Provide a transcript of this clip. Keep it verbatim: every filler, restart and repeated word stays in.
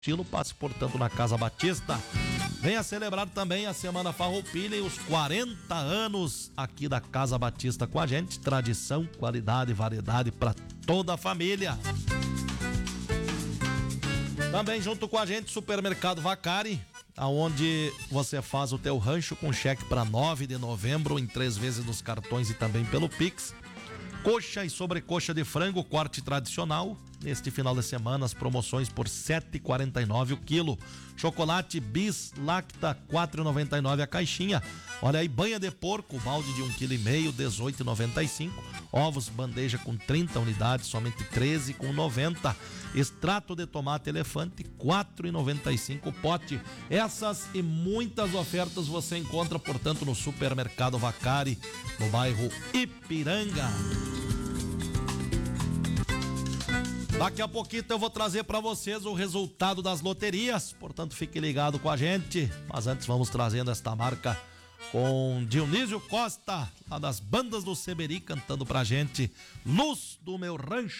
estilo, passe, portanto, na Casa Batista. Venha celebrar também a Semana Farroupilha e os quarenta anos aqui da Casa Batista com a gente. Tradição, qualidade e variedade para toda a família. Também junto com a gente, Supermercado Vacari, aonde você faz o teu rancho com cheque para nove de novembro em três vezes nos cartões e também pelo Pix. Coxa e sobrecoxa de frango, corte tradicional. Neste final de semana, as promoções por sete reais e quarenta e nove centavos o quilo. Chocolate Bis Lacta, quatro reais e noventa e nove centavos a caixinha. Olha aí, banha de porco, balde de um vírgula cinco quilo, dezoito reais e noventa e cinco centavos. Ovos, bandeja com trinta unidades, somente treze reais e noventa centavos. Extrato de tomate elefante, quatro reais e noventa e cinco centavos o pote. Essas e muitas ofertas você encontra, portanto, no Supermercado Vacari, no bairro Ipiranga. Daqui a pouquinho eu vou trazer para vocês o resultado das loterias, portanto fique ligado com a gente. Mas antes vamos trazendo esta marca com Dionísio Costa, lá das Bandas do Seberi, cantando pra gente Luz do Meu Rancho.